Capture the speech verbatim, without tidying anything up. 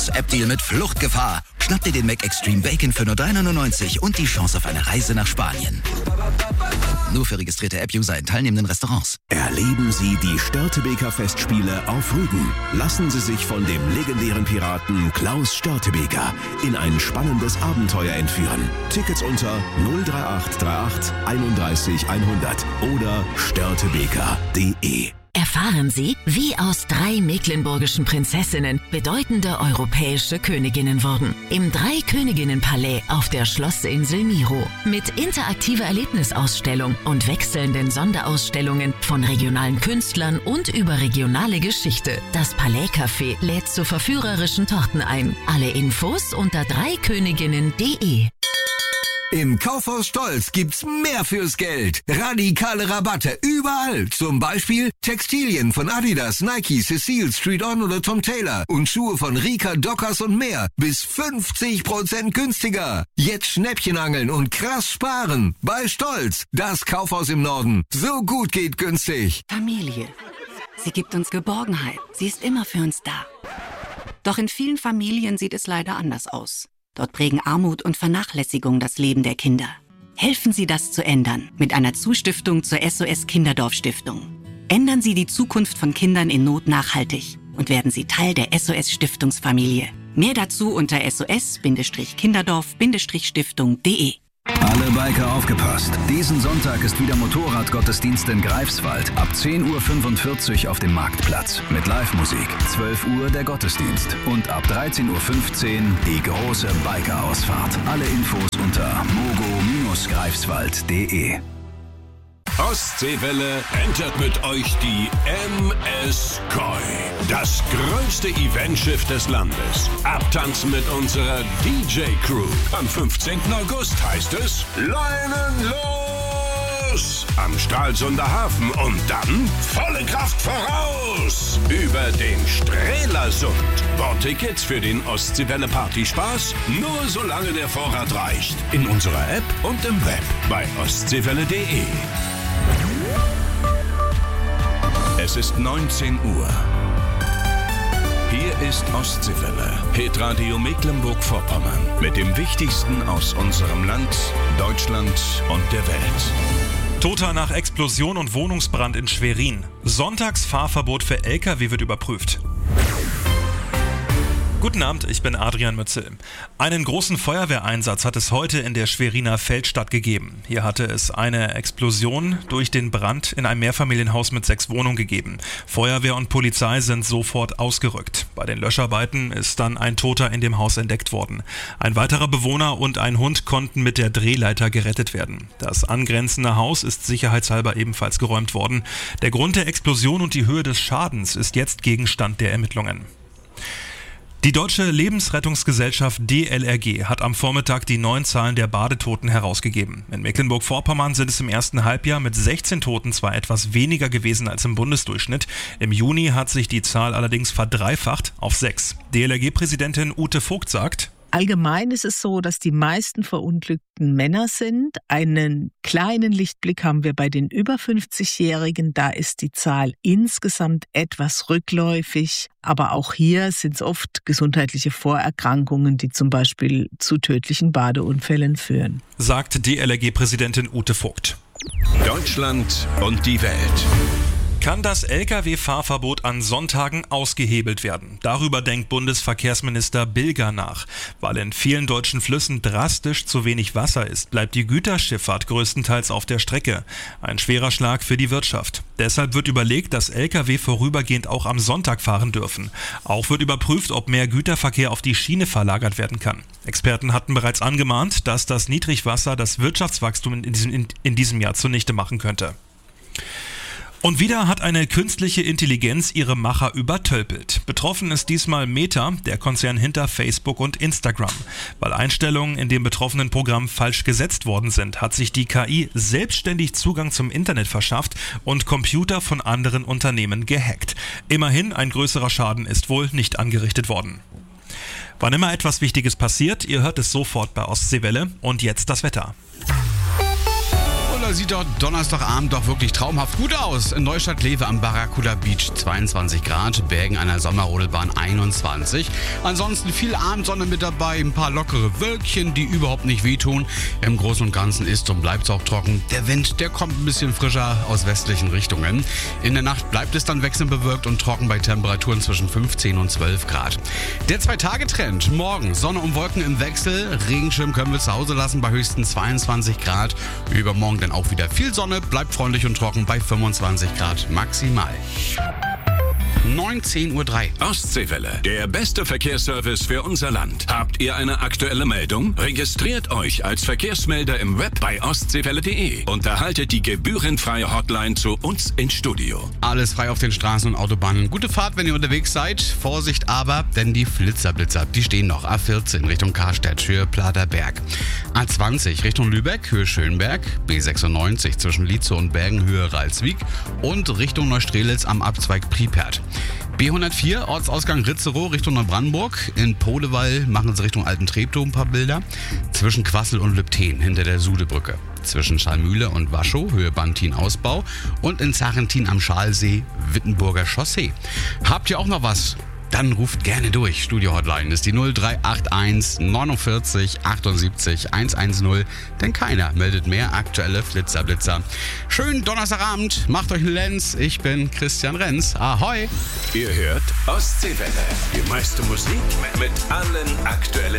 App-Deal mit Fluchtgefahr. Schnapp dir den Mac Extreme Bacon für nur drei neunundneunzig und die Chance auf eine Reise nach Spanien. Nur für registrierte App-User in teilnehmenden Restaurants. Erleben Sie die Störtebeker Festspiele auf Rügen. Lassen Sie sich von dem legendären Piraten Klaus Störtebeker in ein spannendes Abenteuer entführen. Tickets unter null drei acht drei acht einunddreißig hundert oder störtebeker punkt de. Erfahren Sie, wie aus drei mecklenburgischen Prinzessinnen bedeutende europäische Königinnen wurden. Im Drei-Königinnen-Palais auf der Schlossinsel Miro. Mit interaktiver Erlebnisausstellung und wechselnden Sonderausstellungen von regionalen Künstlern und überregionale Geschichte. Das Palais-Café lädt zu verführerischen Torten ein. Alle Infos unter drei königinnen punkt de. Im Kaufhaus Stolz gibt's mehr fürs Geld. Radikale Rabatte überall. Zum Beispiel Textilien von Adidas, Nike, Cecile, Street On oder Tom Taylor. Und Schuhe von Rika, Dockers und mehr. Bis fünfzig Prozent günstiger. Jetzt Schnäppchen angeln und krass sparen. Bei Stolz. Das Kaufhaus im Norden. So gut geht günstig. Familie. Sie gibt uns Geborgenheit. Sie ist immer für uns da. Doch in vielen Familien sieht es leider anders aus. Dort prägen Armut und Vernachlässigung das Leben der Kinder. Helfen Sie, das zu ändern mit einer Zustiftung zur S O S Kinderdorf Stiftung. Ändern Sie die Zukunft von Kindern in Not nachhaltig und werden Sie Teil der S O S Stiftungsfamilie. Mehr dazu unter s o s kinderdorf stiftung punkt de. Alle Biker aufgepasst. Diesen Sonntag ist wieder Motorradgottesdienst in Greifswald. Ab zehn Uhr fünfundvierzig auf dem Marktplatz. Mit Live-Musik. zwölf Uhr der Gottesdienst. Und ab dreizehn Uhr fünfzehn die große Biker-Ausfahrt. Alle Infos unter mogo greifswald punkt de. Ostseewelle entert mit euch die M S Koi. Das größte Eventschiff des Landes. Abtanzen mit unserer D J-Crew. Am fünfzehnten August heißt es Leinen los! Am Stralsunder Hafen und dann volle Kraft voraus! Über den Strelasund. Bordtickets für den Ostseewelle-Partyspaß nur solange der Vorrat reicht. In unserer App und im Web bei ostseewelle punkt de. Es ist neunzehn Uhr. Hier ist Ostseewelle, Hitradio Mecklenburg-Vorpommern. Mit dem Wichtigsten aus unserem Land, Deutschland und der Welt. Toter nach Explosion und Wohnungsbrand in Schwerin. Sonntagsfahrverbot für L K W wird überprüft. Guten Abend, ich bin Adrian Mützel. Einen großen Feuerwehreinsatz hat es heute in der Schweriner Feldstadt gegeben. Hier hatte es eine Explosion durch den Brand in einem Mehrfamilienhaus mit sechs Wohnungen gegeben. Feuerwehr und Polizei sind sofort ausgerückt. Bei den Löscharbeiten ist dann ein Toter in dem Haus entdeckt worden. Ein weiterer Bewohner und ein Hund konnten mit der Drehleiter gerettet werden. Das angrenzende Haus ist sicherheitshalber ebenfalls geräumt worden. Der Grund der Explosion und die Höhe des Schadens ist jetzt Gegenstand der Ermittlungen. Die Deutsche Lebensrettungsgesellschaft D L R G hat am Vormittag die neuen Zahlen der Badetoten herausgegeben. In Mecklenburg-Vorpommern sind es im ersten Halbjahr mit sechzehn Toten zwar etwas weniger gewesen als im Bundesdurchschnitt. Im Juni hat sich die Zahl allerdings verdreifacht auf sechs. D L R G-Präsidentin Ute Vogt sagt: Allgemein ist es so, dass die meisten Verunglückten Männer sind. Einen kleinen Lichtblick haben wir bei den über fünfzigjährigen. Da ist die Zahl insgesamt etwas rückläufig. Aber auch hier sind es oft gesundheitliche Vorerkrankungen, die zum Beispiel zu tödlichen Badeunfällen führen. Sagt D L R G-Präsidentin Ute Vogt. Deutschland und die Welt. Kann das L K W-Fahrverbot an Sonntagen ausgehebelt werden? Darüber denkt Bundesverkehrsminister Bilger nach. Weil in vielen deutschen Flüssen drastisch zu wenig Wasser ist, bleibt die Güterschifffahrt größtenteils auf der Strecke. Ein schwerer Schlag für die Wirtschaft. Deshalb wird überlegt, dass L K W vorübergehend auch am Sonntag fahren dürfen. Auch wird überprüft, ob mehr Güterverkehr auf die Schiene verlagert werden kann. Experten hatten bereits angemahnt, dass das Niedrigwasser das Wirtschaftswachstum in diesem, in, in diesem Jahr zunichte machen könnte. Und wieder hat eine künstliche Intelligenz ihre Macher übertölpelt. Betroffen ist diesmal Meta, der Konzern hinter Facebook und Instagram. Weil Einstellungen in dem betroffenen Programm falsch gesetzt worden sind, hat sich die K I selbstständig Zugang zum Internet verschafft und Computer von anderen Unternehmen gehackt. Immerhin, ein größerer Schaden ist wohl nicht angerichtet worden. Wann immer etwas Wichtiges passiert, ihr hört es sofort bei Ostseewelle. Und jetzt das Wetter. Überall sieht dort Donnerstagabend doch wirklich traumhaft gut aus. In Neustadt-Lewe am Barracuda Beach zweiundzwanzig Grad, Bergen an der Sommerrodelbahn einundzwanzig. Ansonsten viel Abendsonne mit dabei, ein paar lockere Wölkchen, die überhaupt nicht wehtun. Im Großen und Ganzen ist und bleibt es auch trocken. Der Wind, der kommt ein bisschen frischer aus westlichen Richtungen. In der Nacht bleibt es dann wechselnd bewölkt und trocken bei Temperaturen zwischen fünfzehn und zwölf Grad. Der Zwei-Tage-Trend. Morgen Sonne und Wolken im Wechsel. Regenschirm können wir zu Hause lassen bei höchstens zweiundzwanzig Grad. Übermorgen dann auch wieder viel Sonne, bleibt freundlich und trocken bei fünfundzwanzig Grad maximal. neunzehn Uhr drei. Ostseewelle, der beste Verkehrsservice für unser Land. Habt ihr eine aktuelle Meldung? Registriert euch als Verkehrsmelder im Web bei ostseewelle punkt de und erhaltet die gebührenfreie Hotline zu uns ins Studio. Alles frei auf den Straßen und Autobahnen. Gute Fahrt, wenn ihr unterwegs seid. Vorsicht aber, denn die Flitzerblitzer, die stehen noch. A vierzehn Richtung Karstedt, Höhe Platerberg. A zwanzig Richtung Lübeck, Höhe Schönberg. B sechsundneunzig zwischen Lietzow und Bergen, Höhe Ralswiek. Und Richtung Neustrelitz am Abzweig Priepert. B hundertvier, Ortsausgang Ritzerow Richtung Neubrandenburg. In Podewall machen sie Richtung Alten Treptow ein paar Bilder. Zwischen Quassel und Lübten hinter der Sudebrücke. Zwischen Schallmühle und Waschow, Höhe Bantin-Ausbau. Und in Zarentin am Schalsee, Wittenburger Chaussee. Habt ihr auch noch was? Dann ruft gerne durch. Studio-Hotline ist die null drei acht eins neunundvierzig achtundsiebzig hundertzehn, denn keiner meldet mehr aktuelle Flitzerblitzer. Schönen Donnerstagabend, macht euch einen Lenz. Ich bin Christian Renz. Ahoi! Ihr hört Ostseewelle, die meiste Musik mit allen aktuellen